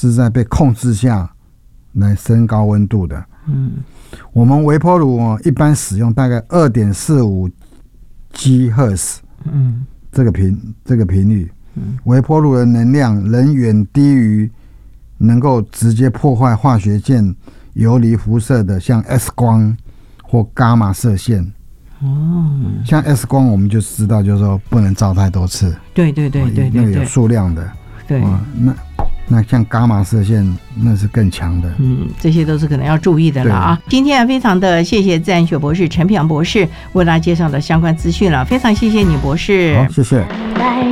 是在被控制下来升高温度的。我们微波炉一般使用大概2.45 GHz，这个频率，微波炉的能量仍远低于能够直接破坏化学键游离辐射的，像 X 光或伽马射线。像 X 光我们就知道，就是说不能照太多次。 对， 那个有数量的。 对， 那像伽马射线那是更强的。 这些都是可能要注意的了啊。今天非常的谢谢自然学博士陈平洋博士为大家介绍的相关资讯了，非常谢谢你博士。 好，谢谢。